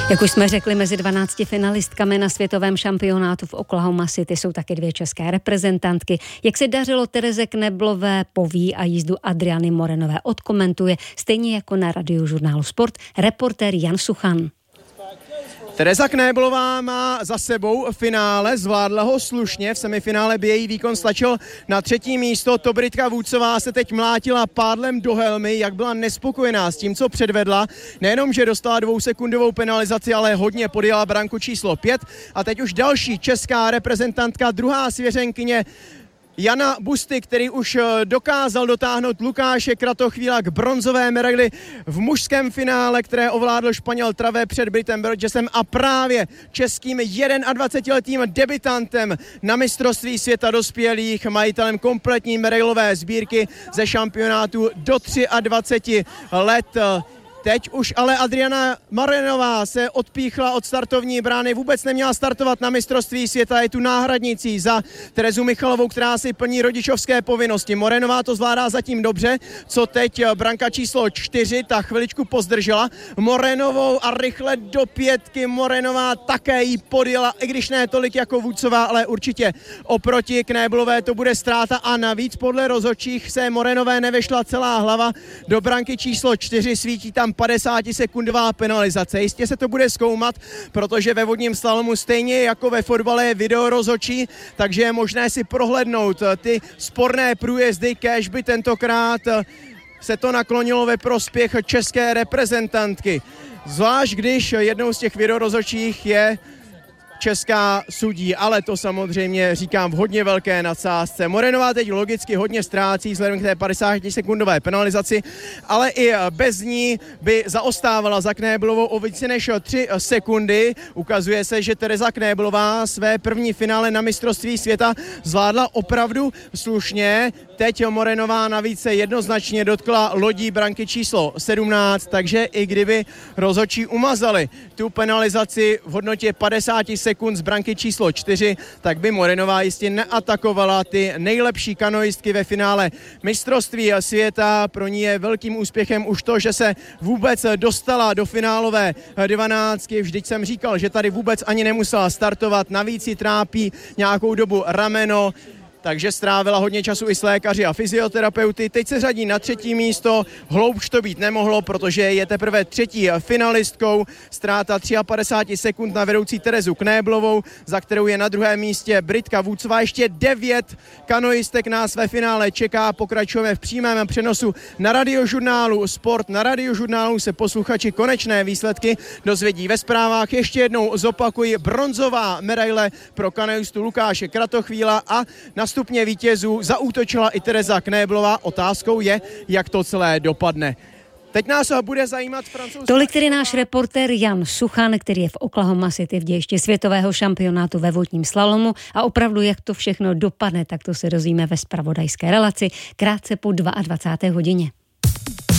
Jak už jsme řekli, mezi 12 finalistkami na světovém šampionátu v Oklahoma City jsou taky 2 české reprezentantky. Jak se dařilo Tereze Kneblové, poví a jízdu Adriany Morenové odkomentuje, stejně jako na Radiožurnálu Sport, reportér Jan Suchan. Tereza Knéblová má za sebou finále, zvládla ho slušně, v semifinále by její výkon stačil na 3. místo. To Britka Vůcová se teď mlátila pádlem do helmy, jak byla nespokojená s tím, co předvedla. Nejenom, že dostala 2sekundovou penalizaci, ale hodně podjela branku číslo 5. A teď už další česká reprezentantka, druhá svěřenkyně Jana Busty, který už dokázal dotáhnout Lukáše Kratochvíla k bronzové medaili v mužském finále, které ovládl Španěl Travé před Britem Burgessem a právě českým 21letým debutantem na mistrovství světa dospělých, majitelem kompletní medailové sbírky ze šampionátu do 23 let. Teď už ale Adriana Morenová se odpíchla od startovní brány, vůbec neměla startovat na mistrovství světa, je tu náhradnicí za Terezu Michalovou, která si plní rodičovské povinnosti. Morenová to zvládá zatím dobře, co teď branka číslo 4, ta chviličku pozdržela Morenovou a rychle do 5. Morenová také jí podjela, i když ne tolik jako Vůcová, ale určitě oproti Knéblové to bude ztráta a navíc podle rozhodčích se Morenové nevešla celá hlava do branky číslo 4, svítí tam 50sekundová penalizace. Jistě se to bude zkoumat, protože ve vodním slalomu stejně jako ve fotbale je video rozhodčí, takže je možné si prohlédnout ty sporné průjezdy, kéž by tentokrát se to naklonilo ve prospěch české reprezentantky. Zvlášť když jednou z těch videorozhodčích je česká sudí, ale to samozřejmě říkám v hodně velké nadsázce. Morenová teď logicky hodně ztrácí vzhledem k té 50sekundové penalizaci, ale i bez ní by zaostávala za Knéblovou o více než 3 sekundy. Ukazuje se, že Tereza Knéblová své první finále na mistrovství světa zvládla opravdu slušně. Teď Morenová navíc se jednoznačně dotkla lodí branky číslo 17, takže i kdyby rozhodčí umazali tu penalizaci v hodnotě 50 sekund z branky číslo 4, tak by Morenová jistě neatakovala ty nejlepší kanoistky ve finále mistrovství světa. Pro ní je velkým úspěchem už to, že se vůbec dostala do finálové 12. Vždyť jsem říkal, že tady vůbec ani nemusela startovat, navíc ji trápí nějakou dobu rameno, takže strávila hodně času i s lékaři a fyzioterapeuty. Teď se řadí na 3. místo, hloubš to být nemohlo, protože je teprve 3. finalistkou. Ztráta 53 sekund na vedoucí Terezu Knéblovou, za kterou je na 2. místě Britka Vůcová. Ještě 9 kanoistek nás ve finále čeká. Pokračujeme v přímém přenosu na Radiožurnálu Sport. Na Radiožurnálu se posluchači konečné výsledky dozvědí ve zprávách. Ještě jednou zopakuji, bronzová medaile pro kanoistu Lukáše Kratochvíla a na stupně vítězů zaútočila i Tereza Knéblová. Otázkou je, jak to celé dopadne. Teď nás bude zajímat francouzská... Tolik tedy náš reportér Jan Suchan, který je v Oklahoma City v dějišti světového šampionátu ve vodním slalomu a opravdu, jak to všechno dopadne, tak to se dozvíme ve zpravodajské relaci krátce po 22. hodině.